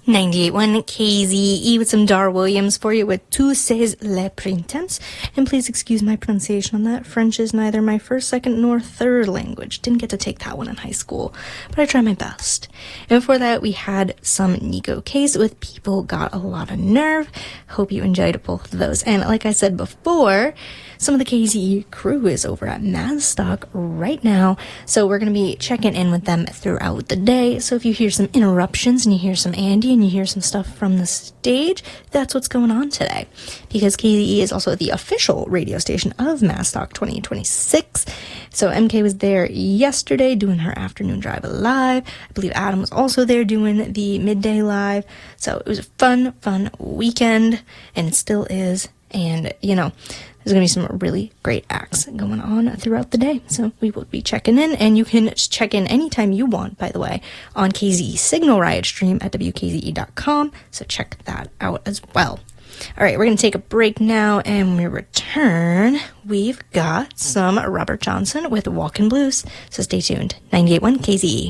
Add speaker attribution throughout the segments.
Speaker 1: 98.1 KZE with some Dar Williams for you with Tous ces le printemps. And please excuse my pronunciation on that. French is neither my first, second, nor third language. Didn't get to take that one in high school, but I try my best. And before that, we had some Nico Case with People Got a Lot of Nerve. Hope you enjoyed both of those. And like I said before, some of the KZE crew is over at Mazstock right now, so we're going to be checking in with them throughout the day. So if you hear some interruptions and you hear some Andy and you hear some stuff from the stage, that's what's going on today. Because KZE is also the official radio station of Mazstock 2026. So MK was there yesterday doing her afternoon drive live. I believe Adam was also there doing the midday live. So it was a fun weekend, and it still is. And, you know, there's going to be some really great acts going on throughout the day. So we will be checking in, and you can check in anytime you want, by the way, on KZE Signal Riot stream at WKZE.com. So check that out as well. All right, we're going to take a break now, and when we return, we've got some Robert Johnson with Walkin' Blues. So stay tuned. 98.1 KZE.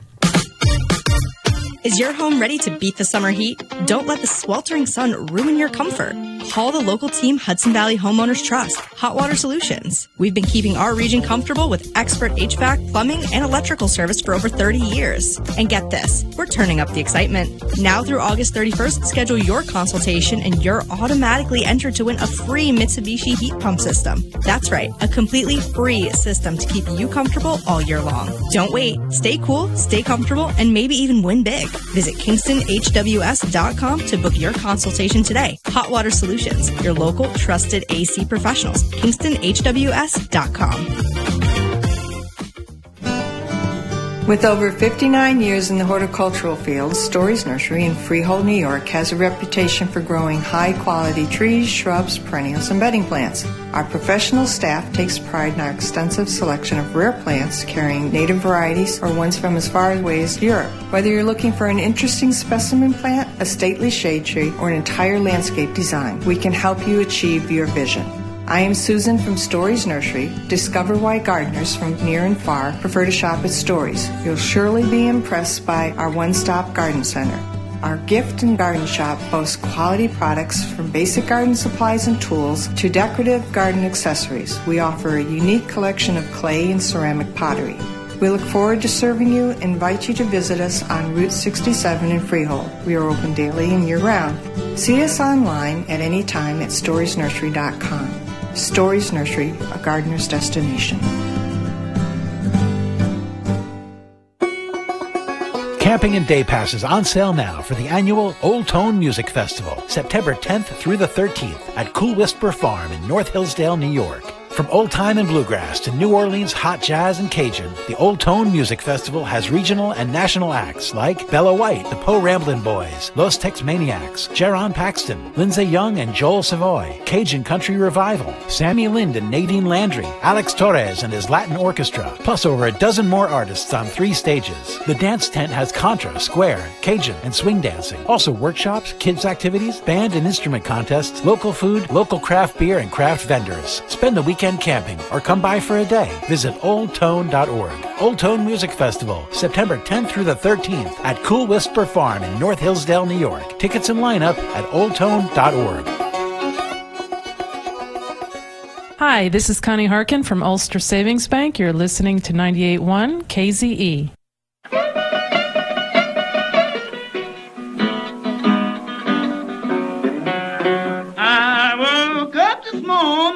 Speaker 2: Is your home ready to beat the summer heat? Don't let the sweltering sun ruin your comfort. Call the local team Hudson Valley Homeowners Trust, Hot Water Solutions. We've been keeping our region comfortable with expert HVAC, plumbing, and electrical service for over 30 years. And get this, we're turning up the excitement. Now through August 31st, schedule your consultation and you're automatically entered to win a free Mitsubishi heat pump system. That's right, a completely free system to keep you comfortable all year long. Don't wait. Stay cool, stay comfortable, and maybe even win big. Visit KingstonHWS.com to book your consultation today. Hot Water Solutions, your local trusted AC professionals. KingstonHWS.com.
Speaker 3: With over 59 years in the horticultural field, Stories Nursery in Freehold, New York has a reputation for growing high-quality trees, shrubs, perennials, and bedding plants. Our professional staff takes pride in our extensive selection of rare plants, carrying native varieties or ones from as far away as Europe. Whether you're looking for an interesting specimen plant, a stately shade tree, or an entire landscape design, we can help you achieve your vision. I am Susan from Stories Nursery. Discover why gardeners from near and far prefer to shop at Stories. You'll surely be impressed by our one-stop garden center. Our gift and garden shop boasts quality products from basic garden supplies and tools to decorative garden accessories. We offer a unique collection of clay and ceramic pottery. We look forward to serving you and invite you to visit us on Route 67 in Freehold. We are open daily and year-round. See us online at any time at storiesnursery.com. Stories Nursery, a gardener's destination.
Speaker 4: Camping and day passes on sale now for the annual Old Tone Music Festival, September 10th through the 13th at Cool Whisper Farm in North Hillsdale, New York. From old time and bluegrass to New Orleans hot jazz and Cajun, the Old Tone Music Festival has regional and national acts like Bella White, the Po Ramblin' Boys, Los Tex Maniacs, Jaron Paxton, Lindsay Young and Joel Savoy, Cajun Country Revival, Sammy Lind and Nadine Landry, Alex Torres and his Latin Orchestra, plus over a dozen more artists on 3 stages. The dance tent has contra, square, Cajun, and swing dancing. Also workshops, kids activities, band and instrument contests, local food, local craft beer, and craft vendors. Spend the weekend camping or come by for a day. Visit oldtone.org. Old Tone Music Festival, September 10th through the 13th at Cool Whisper Farm in North Hillsdale, New York. Tickets and lineup at oldtone.org.
Speaker 5: Hi, this is Connie Harkin from Ulster Savings Bank. You're listening to 98.1 KZE.
Speaker 6: I woke up this morning